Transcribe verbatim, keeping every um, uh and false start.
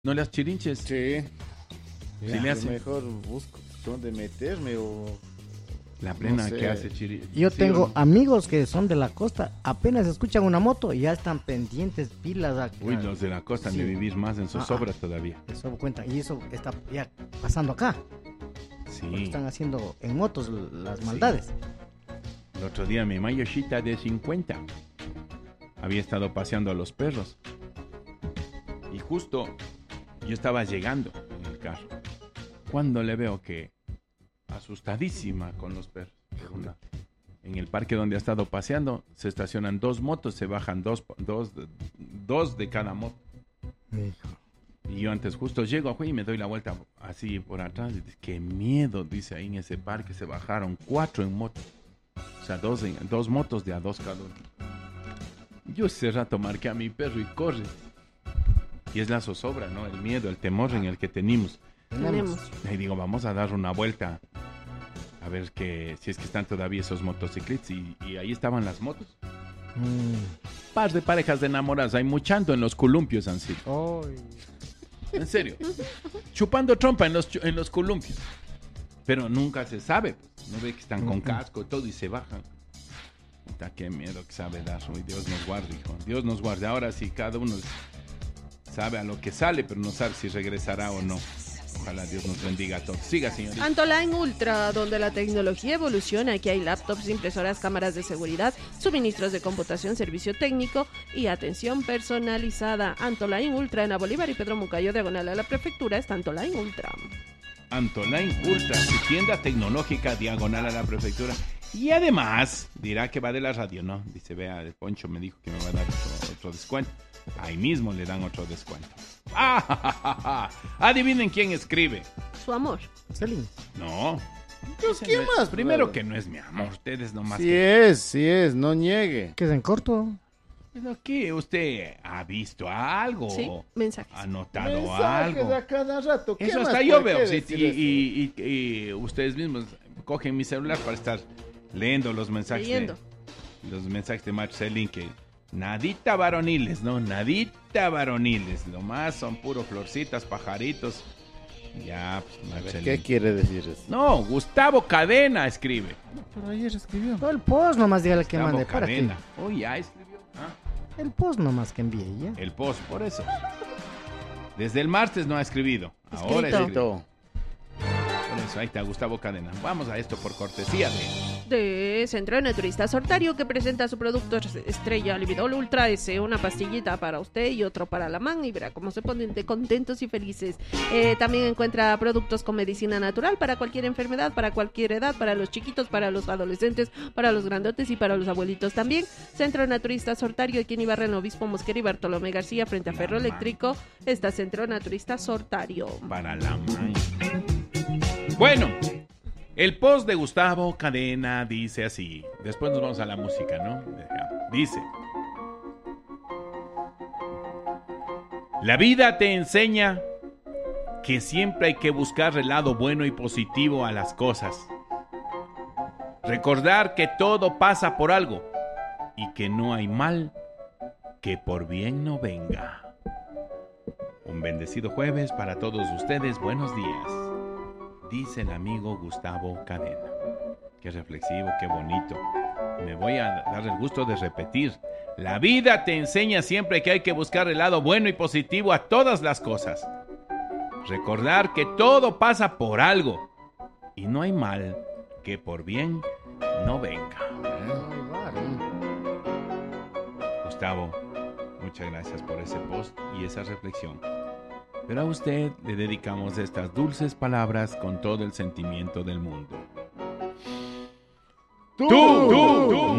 ¿No las chirinches? Sí. Sí Ya, le hace. mejor busco dónde meterme o... La plena No sé. que hace chiri. Yo ¿Sí tengo o no? amigos que son de la costa, apenas escuchan una moto y ya están pendientes, pilas acá. Uy, los de la costa han de Sí. vivir más en sus Ah, obras todavía. Eso cuenta, y eso está ya pasando acá, porque Sí. están haciendo en motos l- las maldades. El otro día mi mayoshita de cincuenta había estado paseando a los perros. Y justo yo estaba llegando en el carro. Cuando le veo que asustadísima con los perros. Una- En el parque donde ha estado paseando se estacionan dos motos, se bajan dos, dos, dos de cada moto. Y yo antes justo llego y me doy la vuelta así por atrás. Y dice, qué miedo, dice ahí en ese parque. Se bajaron cuatro en moto. O sea, dos, en- dos motos de a dos cada uno. Yo ese rato marqué a mi perro y corre. Y es la zozobra, ¿no? El miedo, el temor en el que tenemos. Tenemos. Y digo, vamos a dar una vuelta. A ver que, si es que están todavía esos motocicletas. Y, y ahí estaban las motos. Mm. Par de parejas de enamoradas. Hay muchando en los columpios han sido. Ay. En serio. Chupando trompa en los, chu- en los columpios. Pero nunca se sabe. Pues. No ve que están con casco y todo y se bajan. Puta, qué miedo que sabe dar. Uy, Dios nos guarde, hijo. Dios nos guarde. Ahora sí, cada uno sabe a lo que sale, pero no sabe si regresará o no. Ojalá Dios nos bendiga a todos. Siga, señorita. Antoline Ultra, donde la tecnología evoluciona. Aquí hay laptops, impresoras, cámaras de seguridad, suministros de computación, servicio técnico y atención personalizada. Antoline Ultra en la Bolívar y Pedro Moncayo, diagonal a la prefectura, está Antoline Ultra. Antoline Ultra, su tienda tecnológica diagonal a la prefectura. Y además, dirá que va de la radio, ¿no? Dice, vea, el Poncho me dijo que me va a dar otro, otro descuento. Ahí mismo le dan otro descuento. ¡Ah, ja, ja, ja, ja! Adivinen quién escribe. Su amor. Celine. No. Pues, Ese ¿quién no es- más, Primero brother? que no es mi amor, ustedes nomás. Sí que- es, sí es, no niegue. Que es en corto. ¿Pero qué? ¿Usted ha visto algo? Sí, mensajes. ¿Ha notado Mensajes algo? a cada rato. ¿Qué Eso más hasta yo puede veo. sí, decir y, eso? y- y- y ustedes mismos cogen mi celular para estar leyendo los mensajes. Leyendo. De, los mensajes de Marcelín que nadita varoniles, ¿no? Nadita varoniles. Lo más son puro florcitas, pajaritos. Ya, pues, A ver, Marcelín. ¿qué quiere decir eso? No, Gustavo Cadena escribe. Pero ayer escribió. No, el post nomás dígale que Gustavo mande. ¿Para qué? Cadena. Oh, ya escribió. Ah, El post nomás que envíe ya. el post, por eso. Desde el martes no ha escribido. Ahora Escrito. escribió. Por eso, ahí está Gustavo Cadena. Vamos a esto por cortesía de... De Centro de Naturistas Sortario, que presenta su producto estrella Lividol Ultra S, una pastillita para usted y otro para la man, y verá cómo se ponen de contentos y felices. Eh, también encuentra productos con medicina natural para cualquier enfermedad, para cualquier edad, para los chiquitos, para los adolescentes, para los grandotes y para los abuelitos también. Centro de Naturistas Sortario, aquí en Ibarra, en Obispo Mosquera y Bartolomé García, frente a Ferro Eléctrico, está Centro de Naturistas Sortario. Para la man. Bueno, el post de Gustavo Cadena dice así. Después nos vamos a la música, ¿no? Dice: la vida te enseña que siempre hay que buscar el lado bueno y positivo a las cosas. Recordar que todo pasa por algo y que no hay mal que por bien no venga. Un bendecido jueves para todos ustedes. Buenos días. Dice el amigo Gustavo Cadena. Qué reflexivo, qué bonito. Me voy a dar el gusto de repetir. La vida te enseña siempre que hay que buscar el lado bueno y positivo a todas las cosas. Recordar que todo pasa por algo y no hay mal que por bien no venga. Gustavo, muchas gracias por ese post y esa reflexión. Pero a usted le dedicamos estas dulces palabras con todo el sentimiento del mundo. ¡Tú! ¡Tú! ¡Tú! ¡Tú!